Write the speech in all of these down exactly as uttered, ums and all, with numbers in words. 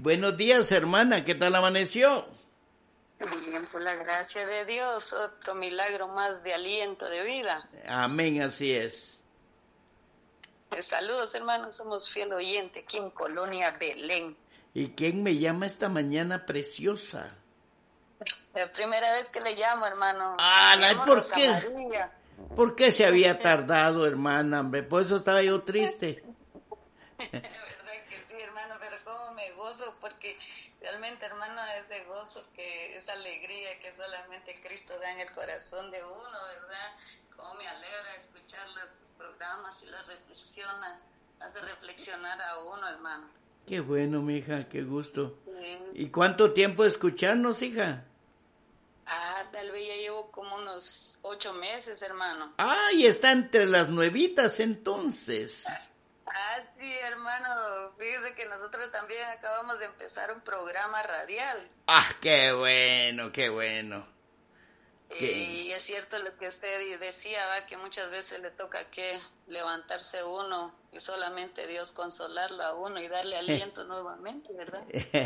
Buenos días, hermana, ¿qué tal amaneció? Bien, por la gracia de Dios, otro milagro más de aliento de vida. Amén, así es. Saludos, hermanos, somos fiel oyente aquí en Colonia Belén. ¿Y quién me llama esta mañana preciosa? La primera vez que le llamo, hermano. Ah, Me ¿y llamo por Rosa qué? María. ¿Por qué se había tardado, hermana? Hombre, por eso estaba yo triste. Verdad que sí, hermano, pero cómo me gozo, porque realmente, hermano, ese gozo, que esa alegría que solamente Cristo da en el corazón de uno, ¿verdad? Cómo me alegra escuchar los programas y las reflexiona, hace reflexionar a uno, hermano. Qué bueno, mija, qué gusto. Sí. ¿Y cuánto tiempo escucharnos, hija? Ah, tal vez ya llevo como unos ocho meses, hermano. Ah, y está entre las nuevitas entonces. Ah, sí, hermano, fíjese que nosotros también acabamos de empezar un programa radial. Ah, qué bueno, qué bueno. ¿Qué? Y es cierto lo que usted decía, ¿va? Que muchas veces le toca que levantarse uno y solamente Dios consolarlo a uno y darle aliento nuevamente, ¿verdad?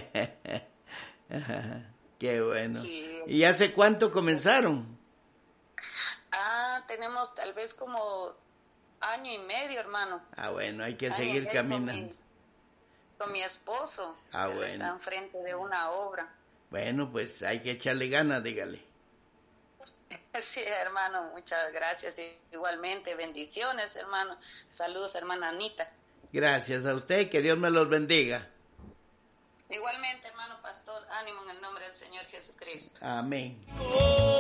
Qué bueno. Sí. ¿Y hace cuánto comenzaron? Ah, tenemos tal vez como año y medio, hermano. Ah, bueno, hay que Año seguir y medio caminando. Con mi, con mi esposo, Ah, él bueno. está enfrente de una obra. Bueno, pues hay que echarle ganas, dígale. Sí, hermano, muchas gracias. Igualmente, bendiciones, hermano. Saludos, hermana Anita. Gracias a usted, que Dios me los bendiga. Igualmente, hermano pastor, ánimo en el nombre del Señor Jesucristo. Amén.